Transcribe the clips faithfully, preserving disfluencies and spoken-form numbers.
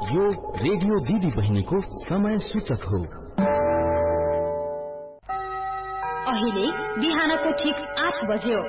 यो रेडियो दिदी बहिनीको समय सूचक हो। अहिले बिहानको ठीक आठ बज्यो।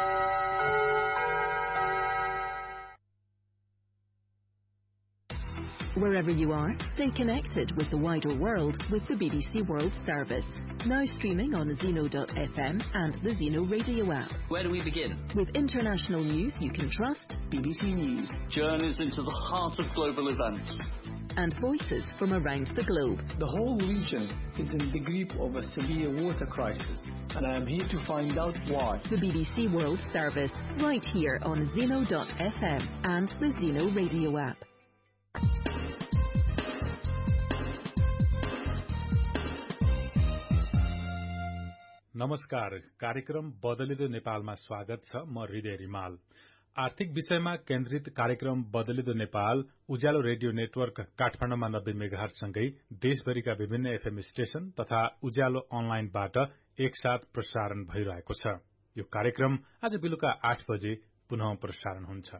Wherever you are, stay connected with the wider world with the B B C World Service. Now streaming on Zeno dot F M and the Zeno radio app. Where do we begin? With international news you can trust, B B C News. Journeys into the heart of global events. And voices from around the globe. The whole region is in the grip of a severe water crisis, and I am here to find out why. The B B C World Service, right here on Zeno dot F M and the Zeno radio app. नमस्कार, कार्यक्रम बदलिदो नेपालमा स्वागत छ। म हृदय रिमाल। आर्थिक विषयमा केन्द्रित कार्यक्रम बदलिदो नेपाल उज्यालो रेडियो नेटवर्क काठमाडौँमा नब्बे मेगाहर्जसँगै देशभरिका विभिन्न एफएम स्टेशन तथा उज्यालो अनलाइनबाट एकसाथ प्रसारण भइरहेको छ। यो कार्यक्रम आज बेलुका आठ बजे पुनः प्रसारण हुन्छ।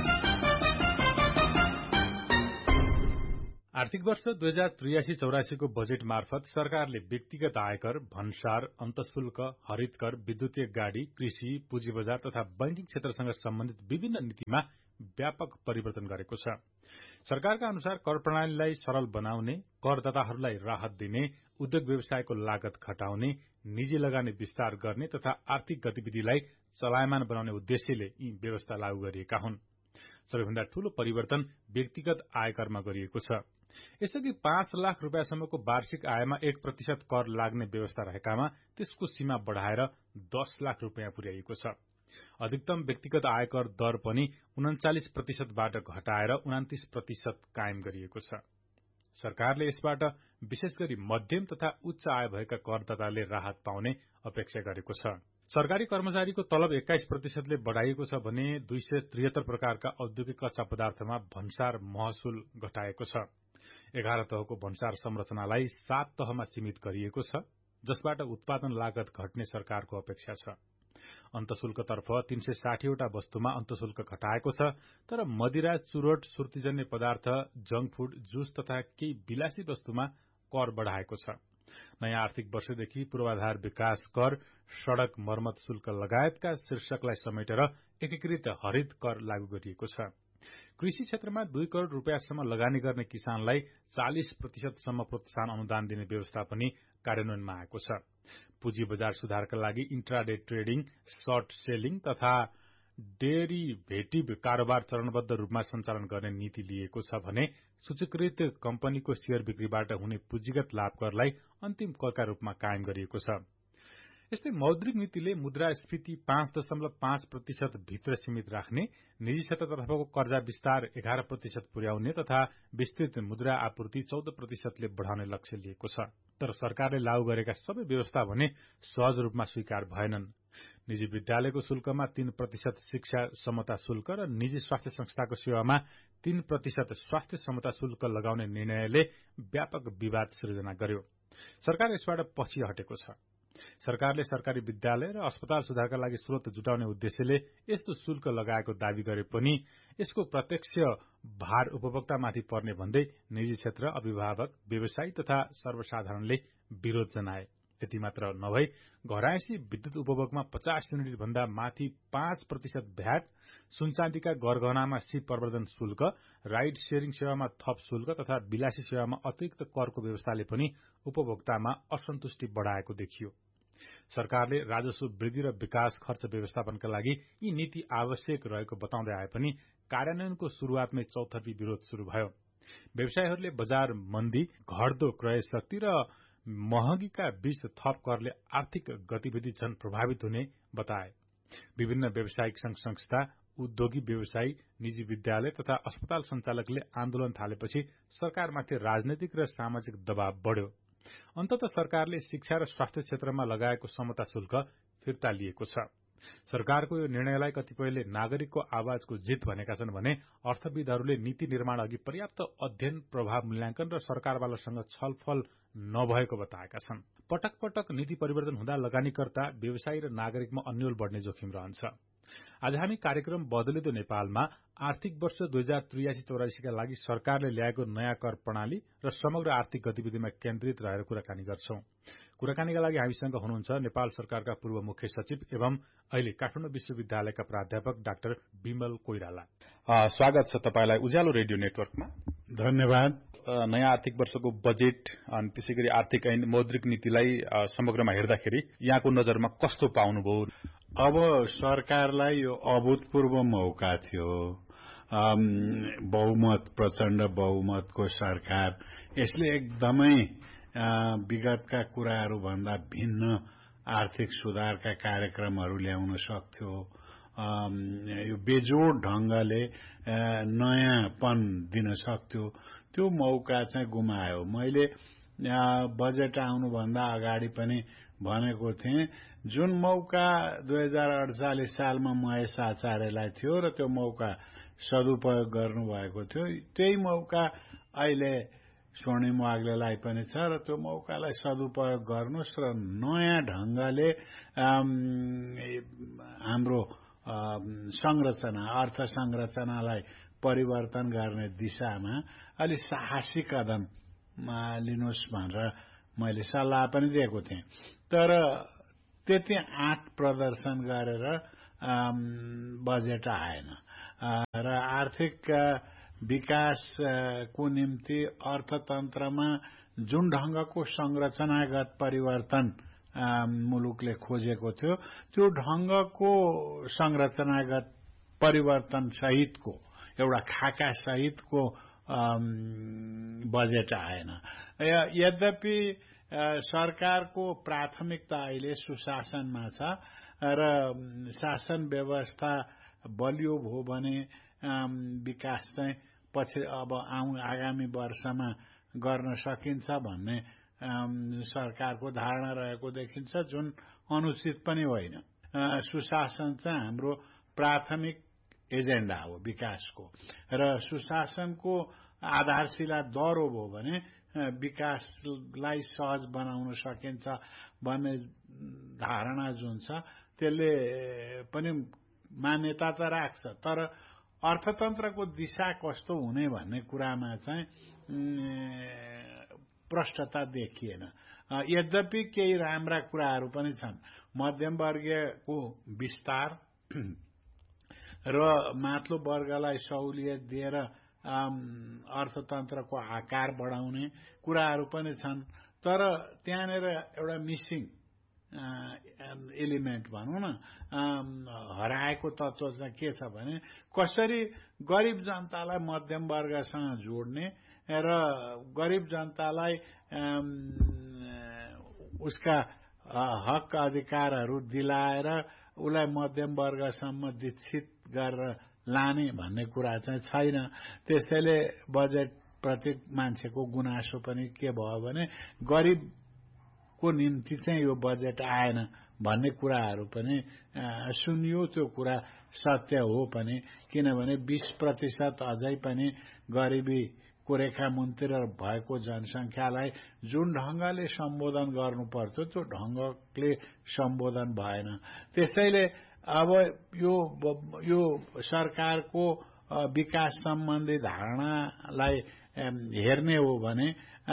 आर्थिक वर्ष दुई हजार त्रियासी चौरासी को बजेट मार्फत सरकारले व्यक्तिगत आयकर, भन्सार, अन्तशुल्क, हरित कर, विद्युतीय गाड़ी, कृषि, पुँजी बजार तथा बैंकिङ क्षेत्रसँग सम्बन्धित विभिन्न नीतिमा व्यापक परिवर्तन गरेको छ। सरकारका अनुसार कर प्रणालीलाई सरल बनाउने, करदाताहरूलाई राहत दिने, उद्योग व्यवसायको लागत घटाउने, निजी लगानी विस्तार गर्ने तथा आर्थिक गतिविधिलाई चलायमान बनाउने उद्देश्यले यी व्यवस्था लागू गरिएका हुन्। सबैभन्दा ठूलो परिवर्तन व्यक्तिगत आयकरमा गरिएको छ। यसअघि पाँच लाख रूपियाँसम्मको वार्षिक आयमा एक प्रतिशत कर लाग्ने व्यवस्था रहेकामा त्यसको सीमा बढ़ाएर दस लाख रूपियाँ पुर्याइएको छ। अधिकतम व्यक्तिगत आयकर दर पनि उन्चालिस प्रतिशतबाट घटाएर उनातीस प्रतिशत कायम गरिएको छ। सरकारले यसबाट विशेष गरी मध्यम तथा उच्च आय भएका करदाताले राहत पाउने अपेक्षा गरेको छ। सरकारी कर्मचारीको तलब एक्काइस प्रतिशतले बढ़ाइएको छ भने दुई सय त्रिहत्तर प्रकारका औद्योगिक कच्चा पदार्थमा भन्सार महसुल घटाएको छ। एघार तहको भन्सार संरचनालाई सात तहमा सीमित गरिएको छ, जसबाट उत्पादन लागत घट्ने सरकारको अपेक्षा छ। अन्तशुल्कतर्फ तीन सय साठीवटा वस्तुमा अन्तशुल्क घटाएको छ, तर मदिरा, चुरोट, सुर्तीजन्य पदार्थ, जंक फूड, जुस तथा केही विलासी वस्तुमा कर बढ़ाएको छ। नयाँ आर्थिक वर्षदेखि पूर्वाधार विकास कर, सड़क मर्मत शुल्क लगायतका शीर्षकलाई समेटेर एकीकृत हरित कर लागू गरिएको छ। कृषि क्षेत्रमा दुई करोड़ रूपियाँसम्म लगानी गर्ने किसानलाई चालिस प्रतिशतसम्म प्रोत्साहन अनुदान दिने व्यवस्था पनि कार्यान्वयनमा आएको छ। पुँजी बजार सुधारका लागि इन्ट्राडे ट्रेडिङ, सर्ट सेलिङ तथा डेरिभेटिभ कारोबार चरणबद्ध रूपमा सञ्चालन गर्ने नीति लिएको छ भने सूचीकृत कम्पनीको शेयर बिक्रीबाट हुने पुँजीगत लाभ करलाई अन्तिम करका रूपमा कायम गरिएको छ। यस्तै मौद्रिक नीतिले मुद्रास्फीति पाँच दशमलव पाँच प्रतिशत भित्र सीमित राख्ने, निजी क्षेत्रतर्फको कर्जा विस्तार एघार प्रतिशत पुर्याउने तथा विस्तृत मुद्रा आपूर्ति चौध प्रतिशतले बढ़ाउने लक्ष्य लिएको छ। तर सरकारले लागू गरेका सबै व्यवस्था भने सहज रूपमा स्वीकार भएनन्। निजी विद्यालयको शुल्कमा तीन प्रतिशत शिक्षा समता शुल्क र निजी स्वास्थ्य संस्थाको सेवामा तीन प्रतिशत स्वास्थ्य समता शुल्क लगाउने निर्णयले व्यापक विवाद सृजना गर्यो। सरकार यसबाट पछि हटेको छ। सरकारले सरकारी विद्यालय र अस्पताल सुधारका लागि स्रोत जुटाउने उद्देश्यले यस्तो शुल्क लगाएको दावी गरे पनि यसको प्रत्यक्ष भार उपभोक्तामाथि पर्ने भन्दै निजी क्षेत्र, अभिभावक, व्यवसायी तथा सर्वसाधारणले विरोध जनाए। यति मात्र नभई घरायसी विद्युत उपभोगमा पचास युनिट भन्दा माथि पाँच प्रतिशत भ्याट, सुनचाँदीका गरगहनामा सी प्रवर्धन शुल्क, राइड शेयरिङ सेवामा थप शुल्क तथा विलासी सेवामा अतिरिक्त करको व्यवस्थाले पनि उपभोक्तामा असन्तुष्टि बढ़ाएको देखियो। सरकारले राजस्व वृद्धि र विकास खर्च व्यवस्थापनका लागि यी नीति आवश्यक रहेको बताउँदै आए पनि कार्यान्वयनको शुरूआतमै चौतर्फी विरोध शुरू भयो। व्यवसायीहरूले बजार मन्दी, घट्दो क्रय शक्ति र महँगीका बीच थप करले आर्थिक गतिविधि झन प्रभावित हुने बताए। विभिन्न व्यावसायिक संघ संस्था, उद्योगी व्यवसायी, निजी विद्यालय तथा अस्पताल सञ्चालकले आन्दोलन थालेपछि सरकारमाथि राजनैतिक र सामाजिक दबाव बढ़्यो। अन्ततः सरकारले शिक्षा र स्वास्थ्य क्षेत्रमा लगाएको समता शुल्क फिर्ता लिएको छ। सरकारको यो निर्णयलाई कतिपयले नागरिकको आवाजको जित भनेका छन् भने अर्थविदहरूले नीति निर्माण अघि पर्याप्त अध्ययन, प्रभाव मूल्याङ्कन र सरकारवालासँग छलफल नभएको बताएका छन्। पटक पटक नीति परिवर्तन हुँदा लगानीकर्ता, व्यवसायी र नागरिकमा अन्यल बढ़ने जोखिम रहन्छ। आज हामी कार्यक्रम बदलिँदो नेपालमा आर्थिक वर्ष दुई हजार त्रियासी चौरासीका लागि सरकारले ल्याएको नयाँ कर प्रणाली र समग्र आर्थिक गतिविधिमा केन्द्रित रहेर कुराकानी गर्छौं। कुराकानीका लागि हामीसँग हुनुहुन्छ नेपाल सरकारका पूर्व मुख्य सचिव एवं अहिले काठमाडौँ विश्वविद्यालयका प्राध्यापक डाक्टर विमल कोइराला। स्वागत छ तपाईलाई उज्यालो रेडियो नेटवर्कमा। धन्यवाद। नयाँ आर्थिक वर्षको बजेट अनि त्यसैगरी आर्थिक ऐन मौद्रिक नीतिलाई समग्रमा हेर्दाखेरि यहाँको नजरमा कस्तो पाउनुभयो? अब सरकारलाई यो अभूतपूर्व मौका थियो। बहुमत, प्रचण्ड बहुमतको सरकार, यसले एकदमै विगतका कुराहरू भन्दा भिन्न आर्थिक सुधारका कार्यक्रमहरू ल्याउन सक्थ्यो। यो बेजोड ढंगले नयाँपन दिन सक्थ्यो। त्यो मौका चाहिँ गुमायो। मैले बजेट आउनुभन्दा अगाडि पनि भनेको थिएँ, जुन मौका दुई हजार अडचालिस सालमा महेश आचार्यलाई थियो र त्यो मौका सदुपयोग गर्नुभएको थियो, त्यही मौका अहिले स्वर्णिम वाग्लेलाई पनि छ र त्यो मौकालाई सदुपयोग गर्नुहोस् र नयाँ ढंगले हाम्रो संरचना, अर्थ संरचनालाई परिवर्तन गर्ने दिशामा अलि साहसी कदम लिनुहोस् भनेर मैले सल्लाह पनि दिएको थिएँ। तर त्यति आँट प्रदर्शन गरेर बजेट आएन र आर्थिक विकासको निम्ति अर्थतन्त्रमा जुन ढंगको संरचनागत परिवर्तन मुलुकले खोजेको थियो, त्यो ढंगको संरचनागत परिवर्तन सहितको एउटा खाका सहितको बजेट आएन। यद्यपि सरकारको प्राथमिकता अहिले सुशासनमा छ र शासन व्यवस्था बलियो भयो भने विकास चाहिँ पछि अब आगामी वर्षमा गर्न सकिन्छ भन्ने सरकारको धारणा रहेको देखिन्छ, जुन अनुचित पनि होइन। सुशासन चाहिँ हाम्रो प्राथमिक एजेन्डा हो विकासको, र सुशासनको आधारशिला दह्रो भयो भने विकासलाई सहज बनाउन सकिन्छ भन्ने धारणा जुन छ त्यसले पनि मान्यता त राख्छ। तर अर्थतन्त्रको दिशा कस्तो हुने भन्ने कुरामा चाहिँ प्रष्टता देखिएन। यद्यपि केही राम्रा कुराहरू पनि छन्। मध्यमवर्गीयको विस्तार र माथिल्लो वर्गलाई सहुलियत दिएर अर्थतन्त्रको आकार बढाउने कुराहरू पनि छन्। तर त्यहाँनिर एउटा मिसिङ एलिमेन्ट भनौँ न, हराएको तत्त्व चाहिँ के छ भने कसरी गरिब जनतालाई मध्यम वर्गसँग जोड्ने र गरिब जनतालाई उसका हक अधिकारहरू दिलाएर उसलाई मध्यम वर्गसम्म दीक्षित गरेर लाने भन्ने कुरा चाहिँ छैन। त्यसैले बजेट प्रति मान्छेको गुनासो पनि के भयो भने गरिबको निम्ति चाहिँ यो बजेट आएन भन्ने कुराहरू पनि सुनियो। त्यो कुरा सत्य हो पनि, किनभने बीस प्रतिशत अझै पनि गरिबीको रेखा मुन्तिर भएको जनसंख्यालाई जुन ढंगले सम्बोधन गर्नु पर्थ्यो त्यो ढंगले सम्बोधन भएन। त्यसैले अब यो यो सरकारको विकास सम्बन्धी धारणालाई हेर्ने हो भने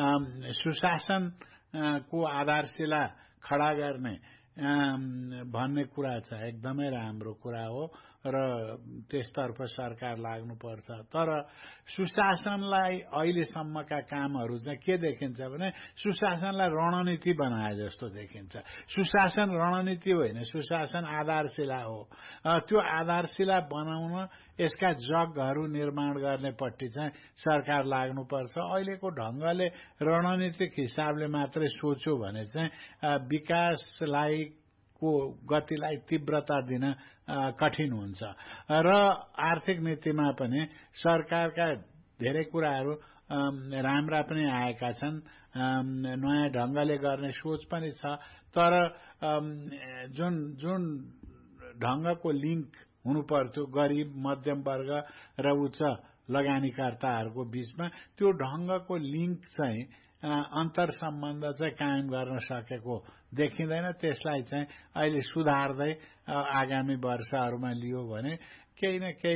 सुशासनको आधारशिला खडा गर्ने भन्ने कुरा छ, एकदमै राम्रो कुरा हो र त्यसतर्फ सरकार लाग्नुपर्छ। तर सुशासनलाई अहिलेसम्मका कामहरू चाहिँ के देखिन्छ भने सुशासनलाई रणनीति बनाए जस्तो देखिन्छ। सुशासन रणनीति होइन, सुशासन आधारशिला हो। त्यो आधारशिला बनाउन यसका जगहरू निर्माण गर्नेपट्टि चाहिँ सरकार लाग्नुपर्छ। अहिलेको ढंगले रणनीतिक हिसाबले मात्रै सोच्यो भने चाहिँ विकासलाई को गतिलाई तीव्रता दिन कठिन हुन्छ र आर्थिक नीतिमा पनि सरकारका धेरै कुराहरू राम्रा पनि आएका छन्, नयाँ ढंगले गर्ने सोच पनि छ। तर जुन जुन ढंगको लिंक हुनु पर्थ्यो गरिब, मध्यम वर्ग र उच्च लगानीकर्ताहरूको बीचमा, त्यो ढंगको लिंक चाहिँ अन्तर सम्बन्ध चाहिँ कायम गर्न सकेको देखिँदैन। त्यसलाई चाहिँ अहिले सुधार्दै आगामी वर्षहरूमा लियो भने केही न केही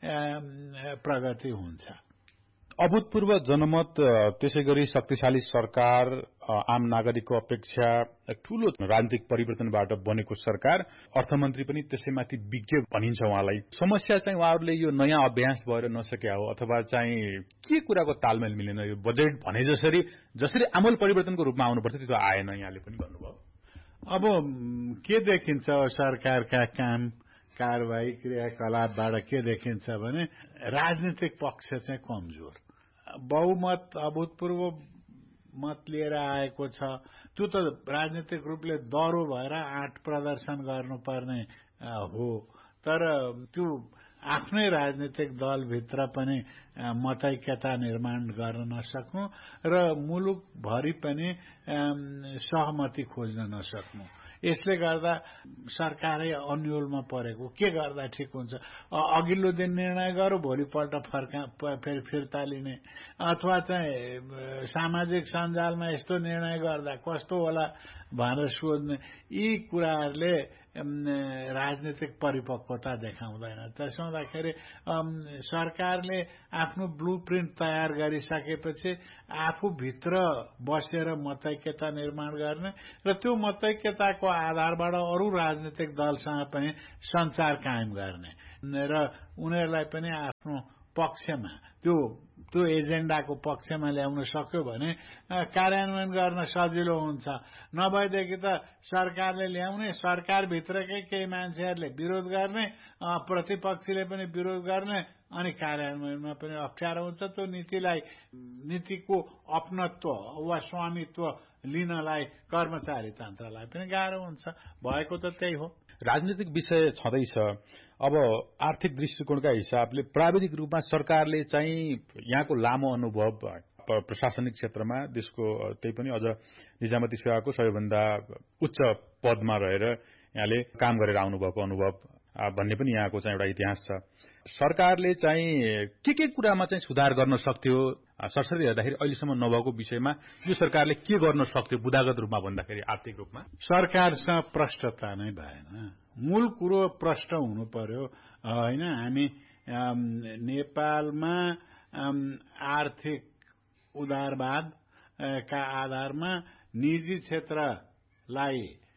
प्रगति हुन्छ। अभूतपूर्व जनमत, त्यसै गरी शक्तिशाली सरकार, आम नागरिकको अपेक्षा ठूलो राजनीतिक परिवर्तनबाट बनेको सरकार, अर्थमन्त्री पनि त्यसैमाथि विज्ञ भनिन्छ उहाँलाई। समस्या चाहिँ उहाँहरूले यो नयाँ अभ्यास भएर नसक्या हो अथवा चाहिँ के कुराको तालमेल मिलेन? यो बजेट भने जसरी जसरी आमूल परिवर्तनको रूपमा आउनुपर्छ त्यो आएन, यहाँले पनि भन्नुभयो। अब के देखिन्छ सरकारका काम कारवाही क्रियाकलापबाट के देखिन्छ भने राजनीतिक पक्ष चाहिँ कमजोर, बहुमत अभूतपूर्व मत लिएर आएको छ। त्यो त राजनीतिक रूपले दह्रो भएर आठ प्रदर्शन गर्नुपर्ने हो, तर त्यो आफ्नै राजनीतिक दलभित्र पनि मतैक्यता निर्माण गर्न नसक्नु र मुलुकभरि पनि सहमति खोज्न नसक्नु, यसले गर्दा सरकारै अन्यलमा परेको। के गर्दा ठिक हुन्छ? अघिल्लो दिन निर्णय गरौँ, भोलिपल्ट फर्का फेरि फिर्ता लिने, अथवा चाहिँ सामाजिक सञ्जालमा यस्तो निर्णय गर्दा कस्तो होला भनेर सोध्ने, यी कुराहरूले राजनीतिक परिपक्वता देखाउँदैन। त्यसो हुँदाखेरि सरकारले आफ्नो ब्लू प्रिन्ट तयार गरिसकेपछि आफूभित्र बसेर मतैक्यता निर्माण गर्ने र त्यो मतैक्यताको आधारबाट अरू राजनीतिक दलसँग पनि सञ्चार कायम गर्ने र उनीहरूलाई पनि आफ्नो पक्षमा त्यो त्यो एजेन्डाको पक्षमा ल्याउन सक्यो भने कार्यान्वयन गर्न सजिलो हुन्छ। नभएदेखि त सरकारले ल्याउने, सरकारभित्रकै केही मान्छेहरूले विरोध गर्ने, प्रतिपक्षीले पनि विरोध गर्ने, अनि कार्यान्वयनमा पनि अप्ठ्यारो हुन्छ। त्यो नीतिलाई नीतिको अपनत्व वा स्वामित्व लिनलाई कर्मचारी तन्त्रलाई पनि गाह्रो हुन्छ। भएको त त्यही हो। राजनीतिक विषय छँदैछ। अब आर्थिक दृष्टिकोणका हिसाबले प्राविधिक रूपमा सरकारले चाहिँ यहाँको लामो अनुभव प्रशासनिक क्षेत्रमा, देशको त्यही पनि अझ निजामती सेवाको सबैभन्दा उच्च पदमा रहेर यहाँले काम गरेर आउनुभएको अनुभव भन्ने पनि यहाँको चाहिँ एउटा इतिहास छ। सरकारले चाहिँ के के कुरामा चाहिँ सुधार गर्न सक्थ्यो? सरसरी हेर्दाखेरि अहिलेसम्म नभएको विषयमा यो सरकारले के गर्न सक्थ्यो बुदागत रूपमा भन्दाखेरि? आर्थिक रूपमा सरकारसँग प्रष्टता नै भएन। मूल कुरो प्रष्ट हुनु पर्यो हैन। हामी नेपालमा आर्थिक उदारवाद का आधारमा निजी क्षेत्रलाई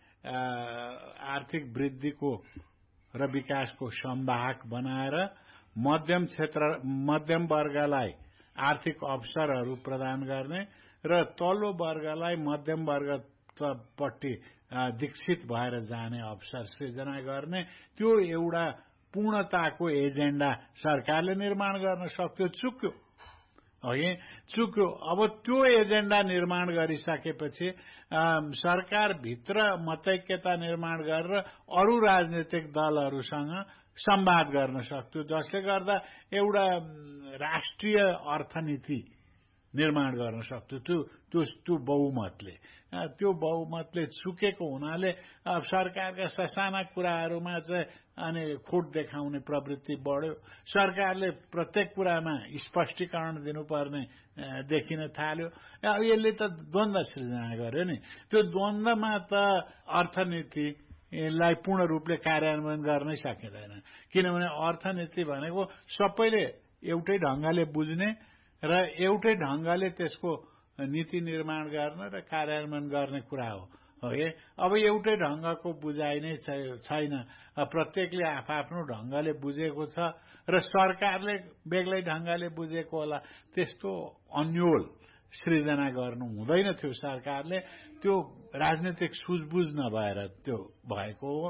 आर्थिक वृद्धिको र विकासको संवाहक बनाएर मध्यम क्षेत्र मध्यम वर्गलाई आर्थिक अवसरहरू प्रदान गर्ने र तल्लो वर्गलाई मध्यम वर्गपट्टि दीक्षित भएर जाने अवसर सृजना गर्ने, त्यो एउटा पूर्णताको एजेन्डा सरकारले निर्माण गर्न सक्थ्यो। चुक्यो है, चुक्यो। अब त्यो एजेन्डा निर्माण गरिसकेपछि सरकारभित्र मतैक्यता निर्माण गरेर अरू राजनीतिक दलहरूसँग संवाद गर्न सक्थ्यो, जसले गर्दा एउटा राष्ट्रिय अर्थनीति निर्माण गर्न सक्थ्यो। त्यो त्यो त्यो बहुमतले त्यो बहुमतले चुकेको हुनाले अब सरकारका ससाना कुराहरूमा चाहिँ अनि खोट देखाउने प्रवृत्ति बढ्यो। सरकारले प्रत्येक कुरामा स्पष्टीकरण दिनुपर्ने देखिन थाल्यो। यसले त द्वन्द्व सृजना गर्यो नि। त्यो द्वन्द्वमा त अर्थनीति यसलाई पूर्ण रूपले कार्यान्वयन गर्नै सकिँदैन, किनभने अर्थनीति भनेको सबैले एउटै ढंगले बुझ्ने र एउटै ढंगले त्यसको नीति निर्माण गर्न र कार्यान्वयन गर्ने कुरा हो है। अब एउटै ढंगको बुझाइ नै छैन, प्रत्येकले आफआफ्नो ढंगले बुझेको छ र सरकारले बेग्लै ढंगले बुझेको होला। त्यस्तो अन्योल सृजना गर्नु हुँदैन थियो। सरकारले त्यो राजनीतिक सुझबुझ नभएर त्यो भएको हो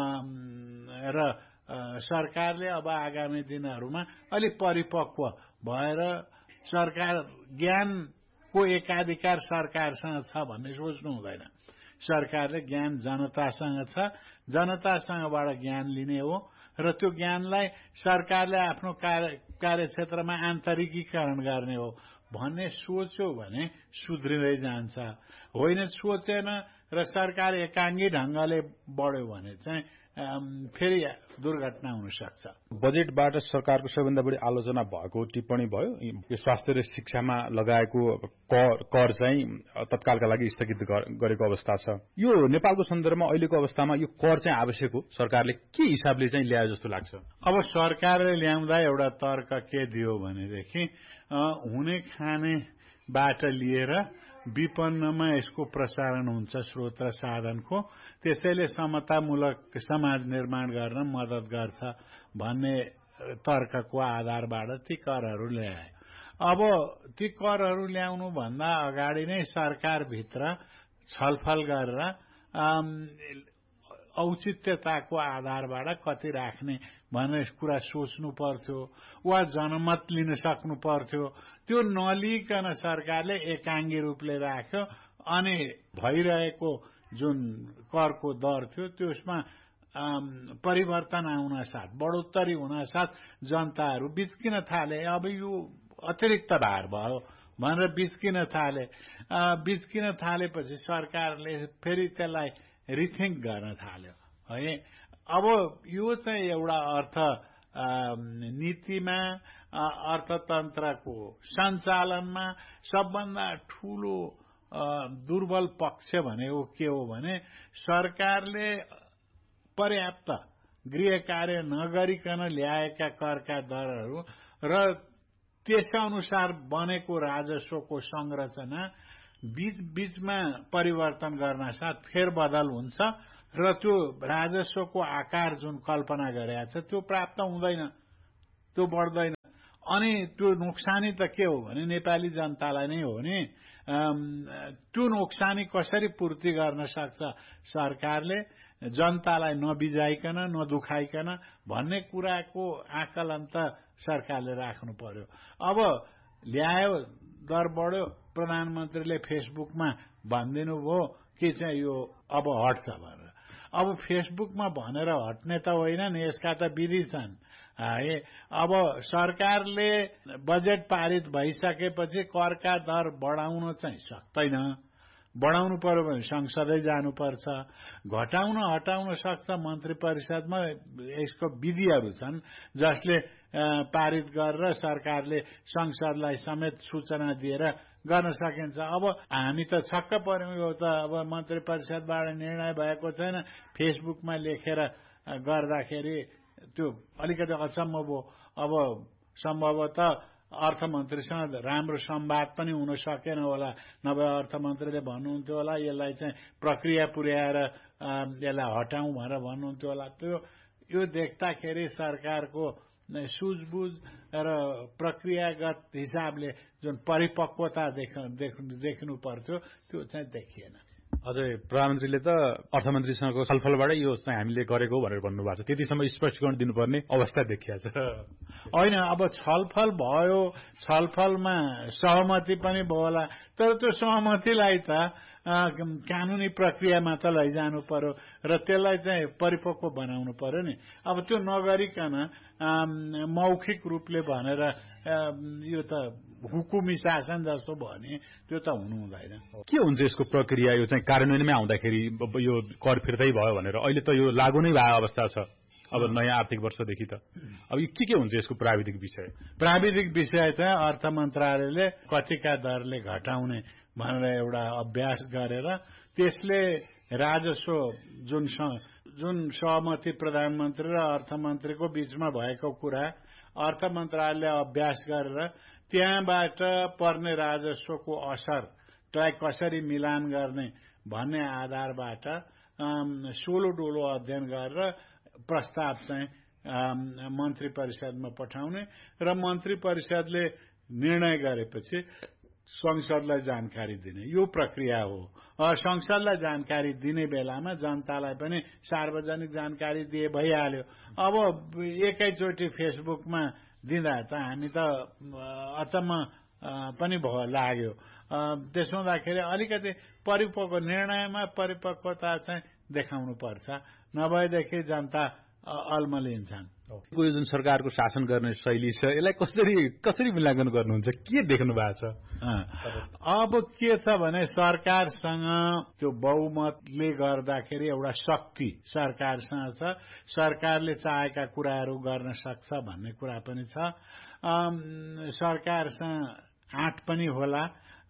र सरकारले अब आगामी दिनहरूमा अलि परिपक्व भएर सरकार ज्ञानको एकाधिकार सरकारसँग छ भन्ने सोच्नु हुँदैन। सरकारले ज्ञान जनतासँग छ, जनतासँगबाट ज्ञान लिने हो र त्यो ज्ञानलाई सरकारले आफ्नो कार्य कार्यक्षेत्रमा आन्तरिकीकरण गर्ने हो भन्ने सोच्यो भने सुध्रिँदै जान्छ। होइन सोचेन र सरकार एकाङ्गी ढंगले बढ्यो भने चाहिँ फेरि दुर्घटना हुन सक्छ। बजेटबाट सरकारको सबैभन्दा बढी आलोचना भएको टिप्पणी भयो यो स्वास्थ्य र शिक्षामा लगाएको कर कर चाहिँ तत्कालका लागि स्थगित गरेको अवस्था छ। यो नेपालको सन्दर्भमा अहिलेको अवस्थामा यो कर चाहिँ आवश्यक हो, सरकारले के हिसाबले चाहिँ ल्यायो जस्तो लाग्छ? अब सरकारले ल्याउँदा एउटा तर्क के दियो भनेदेखि हुने खानेबाट लिएर विपन्नमा यसको प्रसारण हुन्छ स्रोत र साधनको, त्यसैले समतामूलक समाज निर्माण गर्न मद्दत गर्छ भन्ने तर्कको आधारबाट ती करहरू ल्याए। अब ती करहरू ल्याउनु भन्दा अगाडि नै सरकारभित्र छलफल गरेर औचित्यताको आधारबाट कति राख्ने भन्ने कुरा सोच्नु पर्थ्यो वा जनमत लिन सक्नु पर्थ्यो। त्यो नलिकन सरकारले एकाङ्गी रूपले राख्यो अनि भइरहेको जुन करको दर थियो त्यसमा परिवर्तन आउन साथ बढोत्तरी हुन साथ जनताहरू बिच्किन थाले। अब यो अतिरिक्त भार भयो भनेर बिच्किन थाले। बिच्किन थालेपछि सरकारले फेरि त्यसलाई रिथिङ्क गर्न थाल्यो है। अब यो चाहिँ एउटा अर्थ नीतिमा अर्थतन्त्रको सञ्चालनमा सबभन्दा ठूलो दुर्बल पक्ष भनेको के हो भने सरकारले पर्याप्त गृह कार्य नगरिकन ल्याएका करका दरहरू र त्यसअनुसार बनेको राजस्वको संरचना बीच बीचमा परिवर्तन गर्न साथ फेरबदल हुन्छ र त्यो राजस्वको आकार जुन कल्पना गरेका छ त्यो प्राप्त हुँदैन, त्यो बढ्दैन। अनि त्यो नोक्सानी त के हो भने नेपाली जनतालाई नै हो नि। त्यो नोक्सानी कसरी पूर्ति गर्न सक्छ सरकारले जनतालाई नबिजाइकन नदुखाइकन भन्ने कुराको आकलन त सरकारले राख्नु पर्यो। अब ल्यायो दर बढ्यो, प्रधानमन्त्रीले फेसबुकमा भनिदिनु भयो कि चाहिँ यो अब हट्छ भनेर। अब फेसबुकमा भनेर हट्ने त होइन नि, यसका त विधि छन् है। अब सरकारले बजेट पारित भइसकेपछि करका दर बढाउन चाहिँ सक्दैन। बढाउनु पर्यो भने संसदै जानुपर्छ। घटाउन हटाउन सक्छ मन्त्री परिषदमा, यसको विधिहरू छन् जसले पारित गरेर सरकारले संसदलाई समेत सूचना दिएर गर्न सकिन्छ। अब हामी त छक्क पर्यौं, यो त अब मन्त्री परिषदबाट निर्णय भएको छैन, फेसबुकमा लेखेर गर्दाखेरि त्यो अलिकति अचम्म भयो। अब सम्भवतः अर्थमन्त्रीसँग राम्रो संवाद पनि हुन सकेन होला, नभए अर्थमन्त्रीले भन्नुहुन्थ्यो होला यसलाई चाहिँ प्रक्रिया पुर्याएर यसलाई हटाउँ भनेर भन्नुहुन्थ्यो होला। त्यो यो देख्दाखेरि सरकारको सुझबुझ र प्रक्रियागत हिसाबले जुन परिपक्वता देख्नु पर्थ्यो त्यो चाहिँ देखिएन। अझै प्रधानमन्त्रीले त अर्थमन्त्रीसँगको छलफलबाटै यो चाहिँ हामीले गरेको भनेर भन्नुभएको छ। त्यतिसम्म स्पष्टीकरण दिनुपर्ने अवस्था देखिया छ होइन। अब छलफल भयो, छलफलमा सहमति पनि भयो होला, तर त्यो सहमतिलाई त कानूनी प्रक्रियामा त लैजानु पर्यो र त्यसलाई चाहिँ परिपक्व बनाउनु पर्यो नि। अब त्यो नगरिकन मौखिक रूपले भनेर यो त हुकुमी शासन जस्तो भने त्यो त हुनु हुँदैन। के हुन्छ यसको प्रक्रिया? यो चाहिँ कार्यान्वयनमै आउँदाखेरि यो कर फिर्तै भयो भनेर अहिले त यो लागू नै भएको अवस्था छ अब नयाँ आर्थिक वर्षदेखि त। अब यो के के हुन्छ यसको प्राविधिक विषय? प्राविधिक विषय चाहिँ अर्थ मन्त्रालयले कतिका दरले घटाउने भनेर एउटा अभ्यास गरेर त्यसले राजस्व जुन जुन सहमति प्रधानमन्त्री र अर्थमन्त्रीको बीचमा भएको कुरा अर्थ मन्त्रालयले अभ्यास गरेर त्यहाँबाट पर्ने राजस्वको असरलाई कसरी मिलान गर्ने भन्ने आधारबाट सोलो डोलो अध्ययन गरेर प्रस्ताव चाहिँ मन्त्री परिषदमा पठाउने र मन्त्री परिषदले निर्णय गरेपछि संसदलाई जानकारी दिने यो प्रक्रिया हो। संसदलाई जानकारी दिने बेलामा जनतालाई पनि सार्वजनिक जानकारी दिए भइहाल्यो। अब एकैचोटि फेसबुकमा दिँदा त हामी त अचम्म पनि भयो लाग्यो। त्यसो हुँदाखेरि अलिकति परिपक्व निर्णयमा परिपक्वता चाहिँ देखाउनु पर्छ, नभएदेखि जनता अल्मलिन्छन्। यो जुन सरकारको शासन गर्ने शैली छ यसलाई कसरी कसरी मूल्याङ्कन गर्नुहुन्छ, के देख्नु भएको छ? अब के छ भने सरकारसँग त्यो बहुमतले गर्दाखेरि एउटा शक्ति सरकारसँग छ, सरकारले चाहेका कुराहरू गर्न सक्छ भन्ने कुरा पनि छ। सरकारसँग आँट पनि होला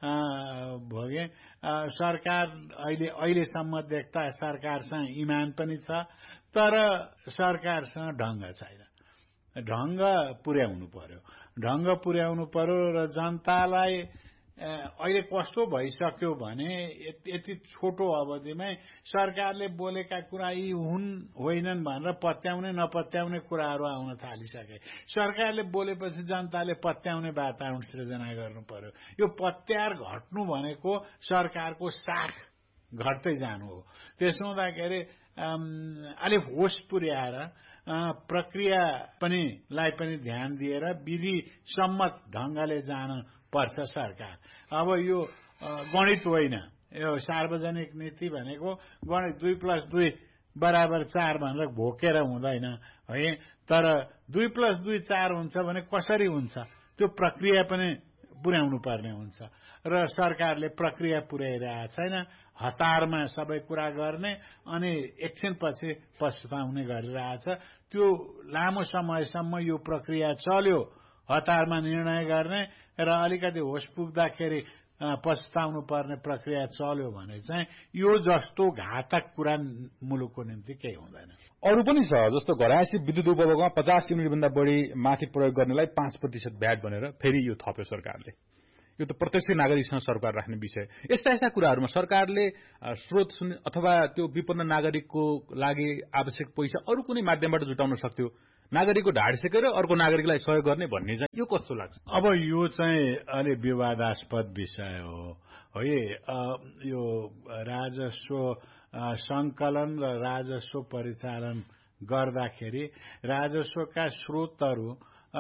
भोगे। सरकार अहिले अहिलेसम्म देख्दा सरकारसँग इमान पनि छ, तर सरकारसँग ढङ्ग छैन। ढङ्ग पुर्याउनु पर्यो ढङ्ग पुर्याउनु पर्यो र जनतालाई अहिले कस्तो भइसक्यो भने यति छोटो अवधिमै सरकारले बोलेका कुरा यी हुन् होइनन् भनेर पत्याउने नपत्याउने कुराहरू आउन थालिसके। सरकारले बोलेपछि जनताले पत्याउने वातावरण सृजना गर्नु पर्यो। यो पत्यार घट्नु भनेको सरकारको साख घट्दै जानु हो। त्यसो हुँदाखेरि अलि होस पुर्याएर प्रक्रिया पनि लाई पनि ध्यान दिएर विधि सम्मत ढंगले जान पर्छ सरकार। अब यो गणित होइन, यो सार्वजनिक नीति भनेको गणित दुई प्लस दुई बराबर चार भनेर भोकेर हुँदैन है। तर दुई प्लस दुई चार हुन्छ भने कसरी हुन्छ त्यो प्रक्रिया पनि पुर्याउनु पर्ने हुन्छ र सरकारले प्रक्रिया पुर्याइरहेको छैन। हतारमा सबै कुरा गर्ने अनि एकछिनपछि पछुताउने गरिरहेछ। त्यो लामो समयसम्म यो प्रक्रिया चल्यो, हतारमा निर्णय गर्ने र अलिकति होस पुग्दाखेरि पछुताउनु पर्ने प्रक्रिया चल्यो भने चाहिँ यो जस्तो घातक कुरा मुलुकको निम्ति केही हुँदैन। अरू पनि छ, जस्तो घरायसी विद्युत उपभोगमा पचास युनिट भन्दा बढी माथि प्रयोग गर्नेलाई पाँच प्रतिशत भ्याट भनेर फेरि यो थप्यो सरकारले। यो त प्रत्यक्ष नागरिकसँग सरकार राख्ने विषय। यस्ता यस्ता कुराहरूमा सरकारले स्रोत अथवा त्यो विपन्न नागरिकको लागि आवश्यक पैसा अरू कुनै माध्यमबाट जुटाउन सक्थ्यो, नागरिकको ढाड सेकेर अर्को नागरिकलाई सहयोग गर्ने भन्ने चाहिँ यो कस्तो लाग्छ? अब यो चाहिँ अलि विवादास्पद विषय हो है। यो राजस्व संकलन र राजस्व परिचालन गर्दाखेरि राजस्वका स्रोतहरू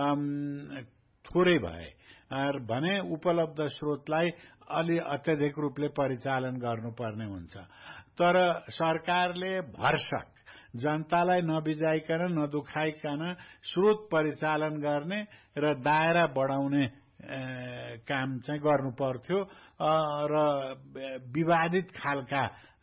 थोरै भए भने उपलब्ध स्रोतलाई अलि अत्यधिक रूपले परिचालन गर्नुपर्ने हुन्छ। तर सरकारले भरसक जनतालाई नबिजाइकन नदुखाइकन स्रोत परिचालन गर्ने र दायरा बढाउने काम चाहिँ गर्नु पर्थ्यो र विवादित खालका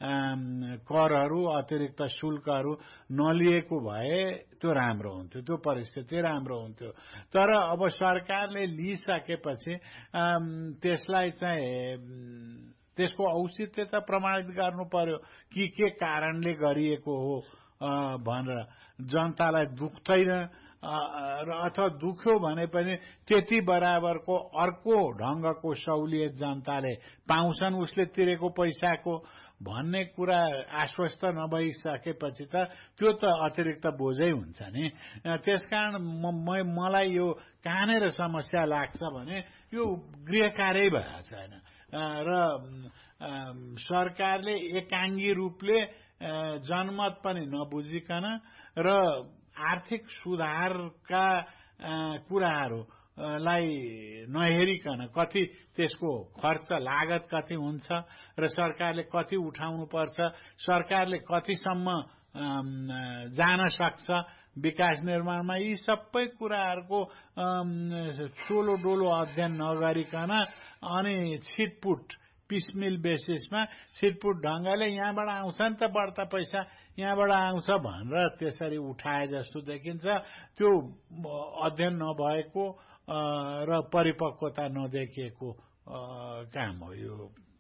करहरू अतिरिक्त शुल्कहरू नलिएको भए त्यो राम्रो हुन्थ्यो, त्यो परिस्थिति राम्रो हुन्थ्यो। तर अब सरकारले लिइसकेपछि त्यसलाई चाहिँ त्यसको औचित्यता प्रमाणित गर्नु पर्यो कि के कारणले गरिएको हो भनेर। जनतालाई दुख्दैन र अथवा दुख्यो भने पनि त्यति बराबरको अर्को ढंगको सहुलियत जनताले पाउँछन् उसले तिरेको पैसाको भन्ने कुरा आश्वस्त नभइसकेपछि त त्यो त अतिरिक्त बोझै हुन्छ नि। त्यसकारण मलाई यो कहाँनिर समस्या लाग्छ भने यो गृहकार्य भएको छैन र सरकारले एकाङ्गी रूपले जनमत पनि नबुझिकन र आर्थिक सुधारका कुराहरूलाई नहेरिकन कति त्यसको खर्च लागत कति हुन्छ र सरकारले कति उठाउनु पर्छ, सरकारले कतिसम्म जान सक्छ विकास निर्माणमा, यी सबै कुराहरूको ठुलो डोलो अध्ययन नगरिकन अनि छिटपुट पिसमिल बेसिसमा छिटपुट ढंगले यहाँबाट आउँछ नि त बढ्ता पैसा यहाँबाट आउँछ भनेर त्यसरी उठाए जस्तो देखिन्छ। त्यो अध्ययन नभएको र परिपक्वता नदेखिएको काम हो यो।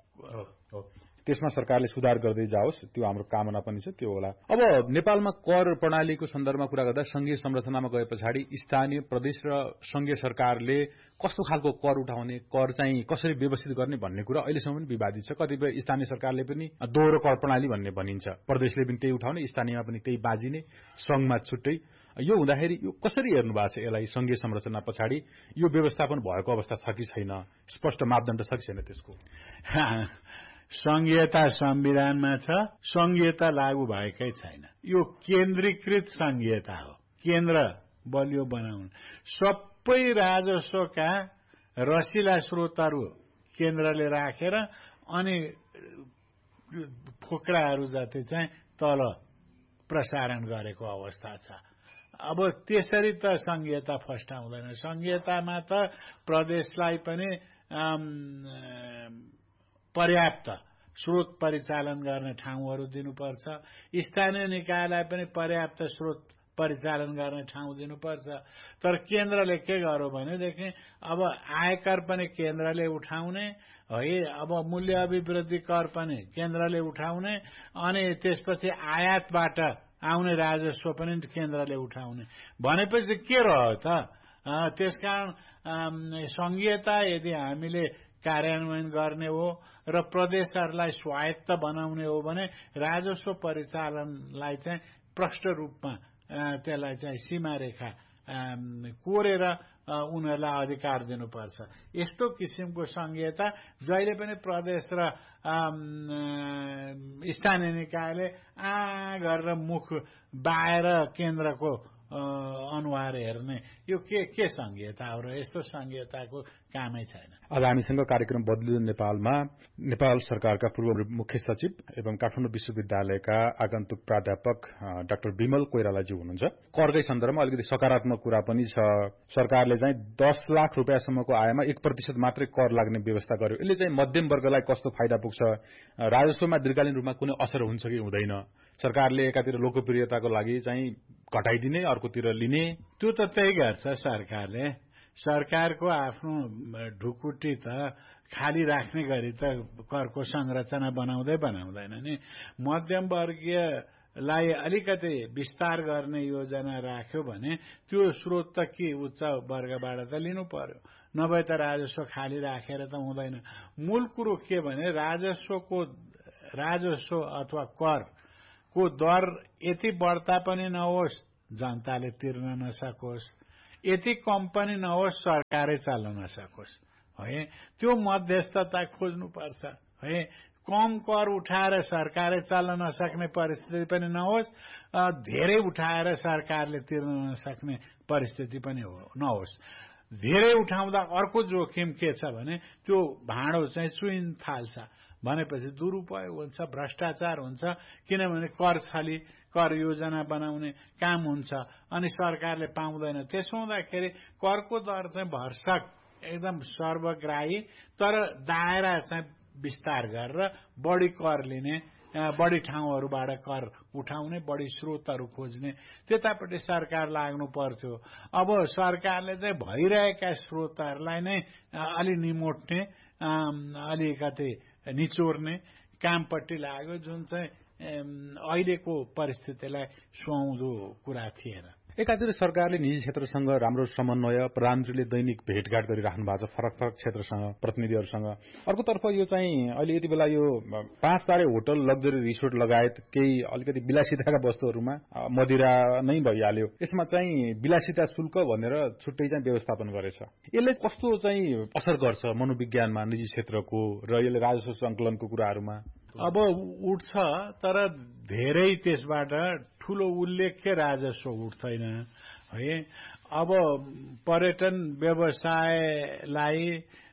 त्यसमा सरकारले सुधार गर्दै जाओस् त्यो हाम्रो कामना पनि छ, त्यो होला। अब नेपालमा कर प्रणालीको सन्दर्भमा कुरा गर्दा संघीय संरचनामा गए पछाडि स्थानीय प्रदेश र संघीय सरकारले कस्तो खालको कर उठाउने, कर चाहिँ कसरी व्यवस्थित गर्ने भन्ने कुरा अहिलेसम्म पनि विवादित छ। कतिपय स्थानीय सरकारले पनि दोहोरो कर प्रणाली भन्ने भनिन्छ, प्रदेशले पनि त्यही उठाउने, स्थानीयमा पनि त्यही बाजिने, संघमा छुट्टै। यो हुँदाखेरि यो कसरी हेर्नु भएको छ यसलाई? संघीय संरचना पछाडि यो व्यवस्थापन भएको अवस्था छ कि छैन, स्पष्ट मापदण्ड छ कि छैन त्यसको? संघीयता संविधानमा छ, संघीयता लागू भएकै छैन। यो केन्द्रीकृत संघीयता हो, केन्द्र बलियो बनाउनु। सबै राजस्वका रसिला स्रोतहरू केन्द्रले राखेर अनि फोक्राहरू जति चाहिँ तल प्रसारण गरेको अवस्था छ। अब त्यसरी त संघीयता फस्टाउँदैन। संघीयतामा त प्रदेशलाई पनि पर्याप्त स्रोत परिचालन गर्ने ठाउँहरू दिनुपर्छ, स्थानीय निकायलाई पनि पर्याप्त स्रोत परिचालन गर्ने ठाउँ दिनुपर्छ। तर केन्द्रले के गर्यो भनेदेखि अब आयकर पनि केन्द्रले उठाउने है, अब मूल्य अभिवृद्धि कर पनि केन्द्रले उठाउने, अनि त्यसपछि आयातबाट आउने राजस्व पनि केन्द्रले उठाउने भनेपछि के रह्यो त? त्यसकारण संघीयता यदि हामीले कार्यान्वयन गर्ने हो र प्रदेशहरूलाई स्वायत्त बनाउने हो भने राजस्व परिचालनलाई चाहिँ प्रष्ट रूपमा त्यसलाई चाहिँ सीमारेखा कोरेर उनीहरूलाई अधिकार दिनुपर्छ। यस्तो किसिमको संघीयता जहिले पनि प्रदेश र स्थानीय निकायले आ गरेर मुख बाएर केन्द्रको अनुहार हेर्ने यो के के संघीयता हो र? यस्तो संघीयताको कामै छैन। अब हामीसँग कार्यक्रम बदलिँदो नेपालमा नेपाल सरकारका पूर्व मुख्य सचिव एवं काठमाडौँ विश्वविद्यालयका आगन्तुक प्राध्यापक डाक्टर विमल कोइरालाजी हुनुहुन्छ। करकै सन्दर्भमा अलिकति सकारात्मक कुरा पनि छ। सरकारले चाहिँ दस लाख रुपियाँसम्मको आयमा एक प्रतिशत मात्रै कर लाग्ने व्यवस्था गर्यो। यसले चाहिँ मध्यम वर्गलाई कस्तो फाइदा पुग्छ? राजस्वमा दीर्घकालीन रूपमा कुनै असर हुन्छ कि हुँदैन? सरकारले एकातिर लोकप्रियताको लागि चाहिँ घटाइदिने, अर्कोतिर लिने, त्यो त त्यही गर्छ सरकारले। सरकारको आफ्नो ढुकुटी त खाली राख्ने गरी त करको संरचना बनाउँदै बनाउँदैन नि। मध्यम वर्गीयलाई अलिकति विस्तार गर्ने योजना राख्यो भने त्यो स्रोत त के उच्च वर्गबाट त लिनु पर्यो, नभए त राजस्व खाली राखेर त हुँदैन। मूल कुरो के भने राजस्वको राजस्व अथवा करको दर यति बढ्ता पनि नहोस् जनताले तिर्न नसकोस्, यति कम पनि नहोस् सरकारै चल्न नसकोस् है। त्यो मध्यस्थता खोज्नुपर्छ है। कम कर उठाएर सरकारै चल्न नसक्ने परिस्थिति पनि नहोस्, धेरै उठाएर सरकारले तिर्न नसक्ने परिस्थिति पनि नहोस्। धेरै उठाउँदा अर्को जोखिम के छ भने त्यो भाँडो चाहिँ चुइन थाल्छ भनेपछि दुरुपयोग हुन्छ, भ्रष्टाचार हुन्छ। किनभने कर छली कर योजना बनाउने काम हुन्छ अनि सरकारले पाउँदैन। त्यसो हुँदाखेरि करको दर चाहिँ भरसक एकदम सर्वग्राही, तर दायरा चाहिँ विस्तार गरेर बढी कर लिने, बढी ठाउँहरूबाट कर उठाउने, बढी स्रोतहरू खोज्ने, त्यतापट्टि सरकार लाग्नु पर्थ्यो। अब सरकारले चाहिँ भइरहेका स्रोतहरूलाई नै अलि निमोट्ने, अलिकति निचोर्ने कामपट्टि लाग्यो, जुन चाहिँ अहिलेको परिस्थितिलाई सुहाउँदो कुरा थिएन। एकातिर सरकारले निजी क्षेत्रसँग राम्रो समन्वय, प्रधानमन्त्रीले दैनिक भेटघाट गरिराख्नु भएको छ फरक फरक क्षेत्रसँग, प्रतिनिधिहरूसँग। अर्कोतर्फ यो चाहिँ अहिले यति बेला यो पाँच तारे होटल, लग्जरी रिसोर्ट लगायत केही अलिकति विलासिताका वस्तुहरूमा मदिरा नै भइहाल्यो। यसमा चाहिँ विलासिता शुल्क भनेर छुट्टै चाहिँ व्यवस्थापन गरेछ। यसले कस्तो चाहिँ असर गर्छ मनोविज्ञानमा निजी क्षेत्रको र यसले राजस्व सङ्कलनको कुराहरूमा? अब उठ्छ, तर धेरै त्यसबाट ठूलो उल्लेख्य राजस्व उठ्दैन है। अब पर्यटन व्यवसायलाई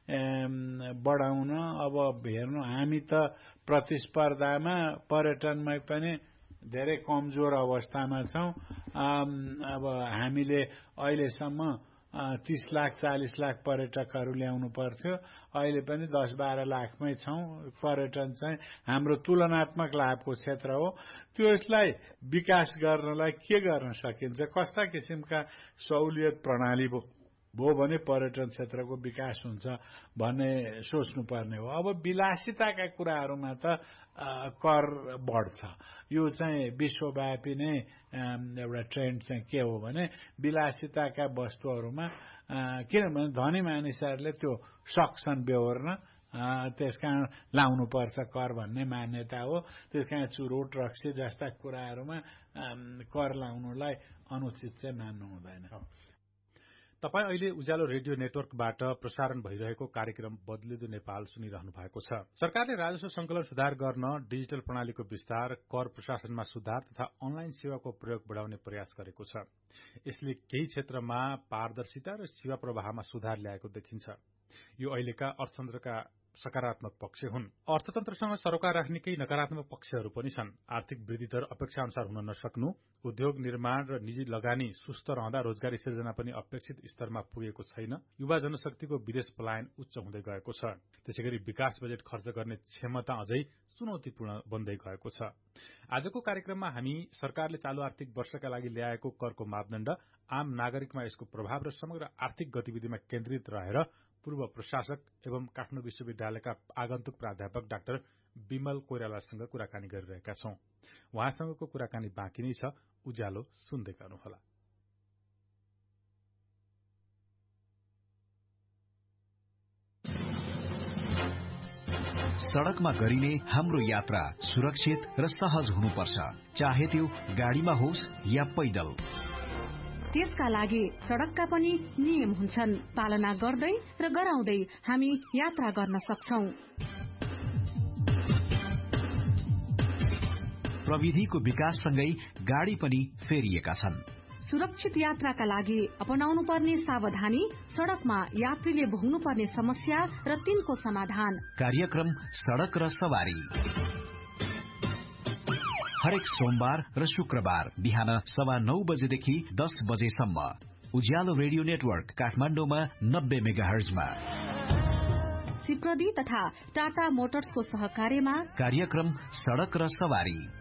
बढाउन अब हेर्नु, हामी त प्रतिस्पर्धामा पर्यटनमै पनि धेरै कमजोर अवस्थामा छौं। अब हामीले अहिलेसम्म तीस लाख चालीस लाख पर्यटकहरू ल्याउनु पर्थ्यो, अहिले पनि दस बाह्र लाखमै छौं। पर्यटन चाहिँ हाम्रो तुलनात्मक लाभको क्षेत्र हो। त्यसलाई विकास गर्नलाई के गर्न सकिन्छ, कस्ता किसिमका सहुलियत प्रणाली भयो भने पर्यटन क्षेत्रको विकास हुन्छ भन्ने सोच्नुपर्ने हो। अब विलासिताका कुराहरूमा त कर बढ्छ। यो चाहिँ विश्वव्यापी नै एउटा ट्रेन्ड चाहिँ के हो भने विलासिताका वस्तुहरूमा, किनभने धनी मानिसहरूले त्यो सक्छन् बेहोर्न, त्यसकारण लाउनुपर्छ कर भन्ने मान्यता हो। त्यसकारण चुरोट, रक्सी जस्ता कुराहरूमा कर लाउनुलाई अनुचित चाहिँ मान्नु हुँदैन। तपाईँ अहिले उज्यालो रेडियो नेटवर्कबाट प्रसारण भइरहेको कार्यक्रम बदलिँदो नेपाल सुनिरहनु भएको छ। सरकारले राजस्व संकलन सुधार गर्न डिजिटल प्रणालीको विस्तार, कर प्रशासनमा सुधार तथा अनलाइन सेवाको प्रयोग बढाउने प्रयास गरेको छ। यसले केही क्षेत्रमा पारदर्शिता र सेवा प्रवाहमा सुधार ल्याएको देखिन्छ। यो अहिलेका अर्थतन्त्रका सकारात्मक पक्ष हुन्। अर्थतन्त्रसँग सरोकार राख्ने केही नकारात्मक पक्षहरू पनि छन्। आर्थिक वृद्धि दर अपेक्षा अनुसार हुन नसक्नु, उद्योग निर्माण र निजी लगानी सुस्त रहँदा रोजगारी सिर्जना पनि अपेक्षित स्तरमा पुगेको छैन, युवा जनशक्तिको विदेश पलायन उच्च हुँदै गएको छ। त्यसैगरी विकास बजेट खर्च गर्ने क्षमता अझै चुनौतीपूर्ण बन्दै गएको छ। आजको कार्यक्रममा हामी सरकारले चालू आर्थिक वर्षका लागि ल्याएको करको मापदण्ड, आम नागरिकमा यसको प्रभाव र समग्र आर्थिक गतिविधिमा केन्द्रित रहेर पूर्व प्रशासक एवं काठमाडौँ विश्वविद्यालयका आगन्तुक प्राध्यापक डाक्टर विमल कोइरालासँग कुराकानी गरिरहेका छौं। उहाँसँगको कुराकानी बाँकी नै छ, उज्यालो सुन्दै गर्नुहोला। सड़कमा गरिने हाम्रो यात्रा सुरक्षित र सहज हुनुपर्छ, चाहे त्यो गाड़ीमा होस् या पैदल। त्यसका लागि सड़कका पनि नियम हुन्छन्, पालना गर्दै र गराउँदै हामी यात्रा गर्न सक्छौं। प्रविधिको विकाससँगै गाड़ी पनि फेरिएका छन्। सुरक्षित यात्राका लागि अपनाउनु पर्ने सावधानी, सड़कमा यात्रीले भोग्नु पर्ने समस्या र तिनको समाधान। कार्यक्रम सड़क र सवारी हरेक सोमबार र शुक्रबार बिहान सवा नौ बजेदेखि दस बजेसम्म उज्यालो रेडियो नेटवर्क काठमाडौँमा नब्बे मेगाहर्जमा। सिप्रदी तथा टाटा मोटर्सको सहकार्यमा कार्यक्रम सड़क र सवारी।